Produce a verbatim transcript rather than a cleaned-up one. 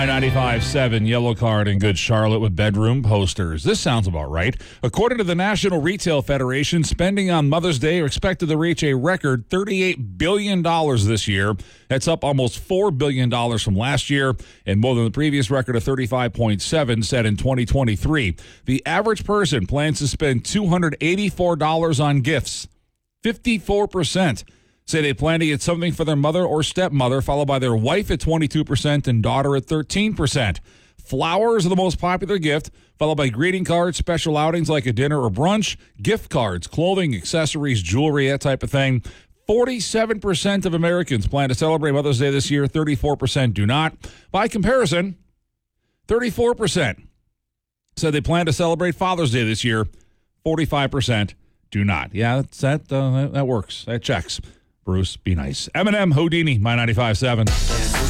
My ninety-five point seven Yellow Card in Good Charlotte with bedroom posters. This sounds about right. According to the National Retail Federation, spending on Mother's Day are expected to reach a record thirty-eight billion dollars this year. That's up almost four billion dollars from last year and more than the previous record of thirty-five point seven set in twenty twenty-three. The average person plans to spend two hundred eighty-four dollars on gifts. fifty-four percent say they plan to get something for their mother or stepmother, followed by their wife at twenty-two percent and daughter at thirteen percent. Flowers are the most popular gift, followed by greeting cards, special outings like a dinner or brunch, gift cards, clothing, accessories, jewelry, that type of thing. forty-seven percent of Americans plan to celebrate Mother's Day this year. thirty-four percent do not. By comparison, thirty-four percent said they plan to celebrate Father's Day this year. forty-five percent do not. Yeah, that's, that, uh, that works. That checks. Bruce, be nice. Eminem, Houdini, My ninety-five point seven.